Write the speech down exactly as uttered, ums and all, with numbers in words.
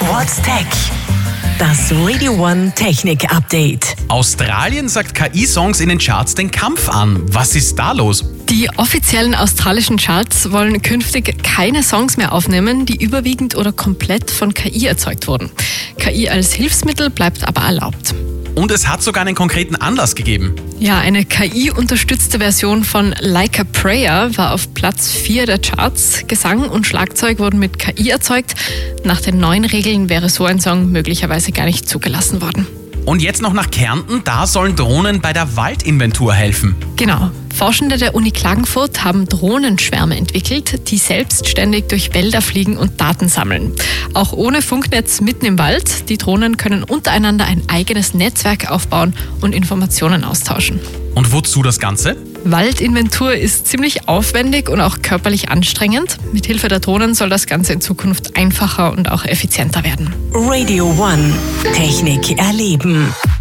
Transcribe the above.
What's Tech? Das Radio One Technik Update. Australien sagt K I-Songs in den Charts den Kampf an. Was ist da los? Die offiziellen australischen Charts wollen künftig keine Songs mehr aufnehmen, die überwiegend oder komplett von K I erzeugt wurden. K I als Hilfsmittel bleibt aber erlaubt. Und es hat sogar einen konkreten Anlass gegeben. Ja, eine K I-unterstützte Version von Like a Prayer war auf Platz vier der Charts. Gesang und Schlagzeug wurden mit K I erzeugt. Nach den neuen Regeln wäre so ein Song möglicherweise gar nicht zugelassen worden. Und jetzt noch nach Kärnten, da sollen Drohnen bei der Waldinventur helfen. Genau. Forschende der Uni Klagenfurt haben Drohnenschwärme entwickelt, die selbstständig durch Wälder fliegen und Daten sammeln. Auch ohne Funknetz mitten im Wald. Die Drohnen können untereinander ein eigenes Netzwerk aufbauen und Informationen austauschen. Und wozu das Ganze? Waldinventur ist ziemlich aufwendig und auch körperlich anstrengend. Mithilfe der Drohnen soll das Ganze in Zukunft einfacher und auch effizienter werden. Radio One Technik erleben.